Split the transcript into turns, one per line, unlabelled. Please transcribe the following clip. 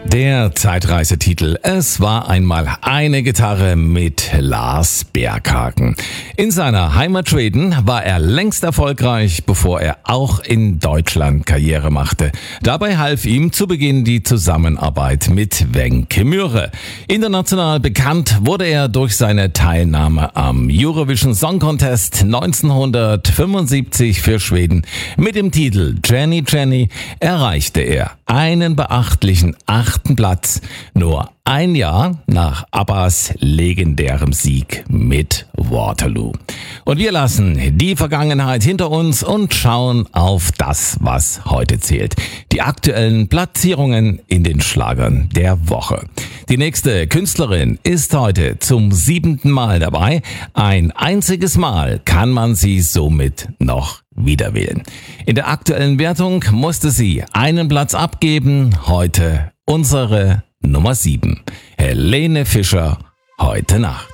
Der Zeitreisetitel. Es war einmal eine Gitarre mit Lars Berghagen. In seiner Heimat Schweden war er längst erfolgreich, bevor er auch in Deutschland Karriere machte. Dabei half ihm zu Beginn die Zusammenarbeit mit Wenche Myhre. International bekannt wurde er durch seine Teilnahme am Eurovision Song Contest 1975 für Schweden. Mit dem Titel Jenny Jenny erreichte er einen beachtlichen 8. Platz, nur ein Jahr nach ABBAs legendärem Sieg mit Waterloo. Und wir lassen die Vergangenheit hinter uns und schauen auf das, was heute zählt. Die aktuellen Platzierungen in den Schlagern der Woche. Die nächste Künstlerin ist heute zum 7. Mal dabei. Ein einziges Mal kann man sie somit noch wiederwählen. In der aktuellen Wertung musste sie einen Platz abgeben. Heute unsere Nummer 7. Helene Fischer, Heute Nacht.